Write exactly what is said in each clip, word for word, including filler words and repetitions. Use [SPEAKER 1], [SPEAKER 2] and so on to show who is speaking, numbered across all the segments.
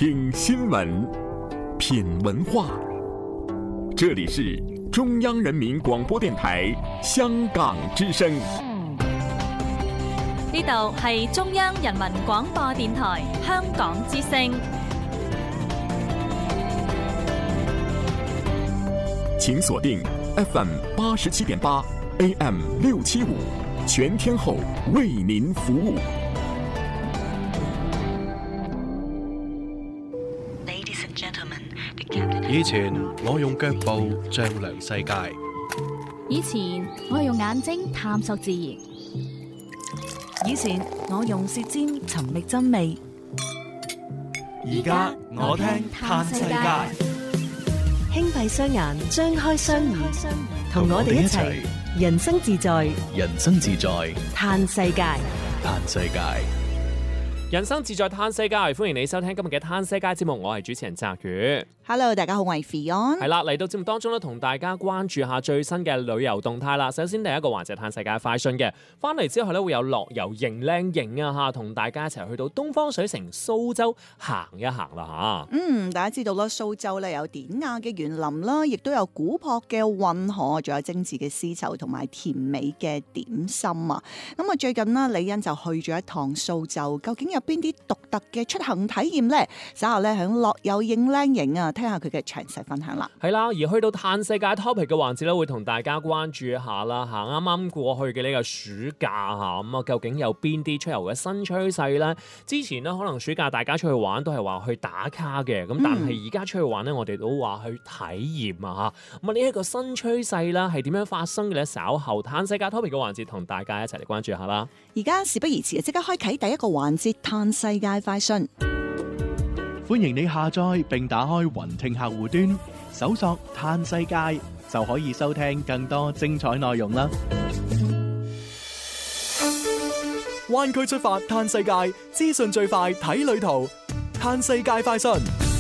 [SPEAKER 1] 聽新聞，品文化。這裡是中央人民廣播電台香港之聲。
[SPEAKER 2] 呢度係中央人民廣播電台香港之聲。
[SPEAKER 1] 請鎖定 F M 八十七點八 A M 六七五，全天候為您服務。
[SPEAKER 3] 以前我用腳步丈量世界，
[SPEAKER 4] 以前我用眼睛探索自然，
[SPEAKER 5] 以前我用舌尖尋覓真味，
[SPEAKER 3] 而家我聽嘆世界。
[SPEAKER 6] 輕閉雙眼，張開雙耳，同我哋一齊人生自在，
[SPEAKER 3] 人生自在
[SPEAKER 6] 嘆世界，
[SPEAKER 3] 嘆世界。
[SPEAKER 7] 人生自在嘆世界，歡迎你收聽今日嘅嘆世界節目，我係主持人澤宇。
[SPEAKER 8] Hello， 大家好，我係 Fion。係
[SPEAKER 7] 啦，嚟到節目當中咧，同大家關注下最新嘅旅遊動態啦。首先第一個環節嘆世界快訊嘅，翻嚟之後咧會有樂遊型靚型啊吓，同大家一齊去到東方水城蘇州行一行啦吓。
[SPEAKER 8] 嗯，大家知道啦，蘇州咧有典雅嘅園林啦，亦都有古樸嘅運河，仲有精緻嘅絲綢同埋甜美嘅點心啊。咁啊，最近呢，李欣就去咗一趟蘇州，究竟有邊啲獨特嘅出行體驗呢？稍後咧響樂遊型靚型啊，聽下佢嘅詳細分享啦。
[SPEAKER 7] 係啦，而去到嘆世界 topic 嘅環節咧，會同大家關注一下啦吓，啱啱過去嘅呢個暑假吓，咁啊究竟有邊啲出遊嘅新趨勢咧？之前咧可能暑假大家出去玩都係話去打卡嘅，咁但係而家出去玩咧，我哋都話去體驗啊吓。咁啊呢一個新趨勢啦，係點樣發生嘅咧？稍後嘆世界 topic 嘅環節，同大家一齊嚟關注一下啦。
[SPEAKER 8] 而家事不宜遲，即刻開啟第一個環節嘆世界快訊。
[SPEAKER 3] 歡迎你下載並打開雲聽客戶端，搜索嘆世界就可以收聽更多精彩內容啦。灣區出發嘆世界，資訊最快睇旅途，嘆世界快訊。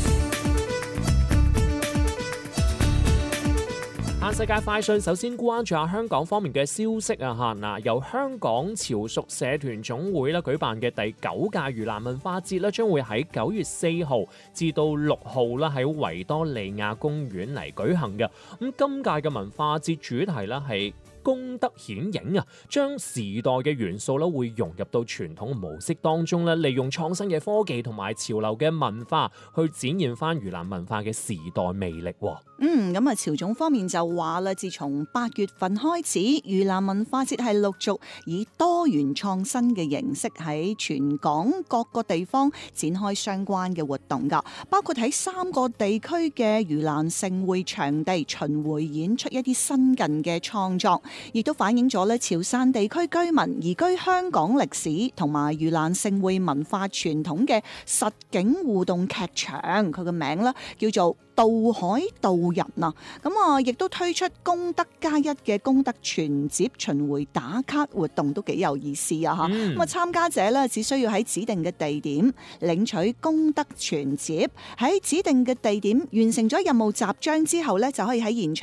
[SPEAKER 7] 嘆世界快訊，首先關注下香港方面嘅消息啊吓，嗱，由香港潮屬社團總會咧舉辦嘅第九屆盂蘭文化節咧，將會喺九月四號至到六號啦，喺維多利亞公園嚟舉行嘅。咁今屆嘅文化節主題咧係功德顯影啊，將時代嘅元素咧會融入到傳統模式當中咧，利用創新嘅科技同埋潮流嘅文化去展現翻盂蘭文化嘅時代魅力。
[SPEAKER 8] 嗯，咁啊，潮總方面就話啦，自從八月份開始，盂蘭文化節係陸續以多元創新嘅形式喺全港各個地方展開相關嘅活動噶，包括喺三個地區嘅盂蘭盛會場地巡迴演出一啲新近嘅創作。亦都反映咗咧潮汕地區居民移居香港歷史同埋盂蘭盛會文化傳統嘅實景互動劇場，佢個名咧叫做渡海渡人啊，咁啊亦都推出功德加一嘅功德存摺巡迴打卡活動，都幾有意思啊吓。咁啊參加者咧只需要喺指定嘅地點領取功德存摺，喺指定嘅地點完成咗任務集章之後咧，就可以喺現場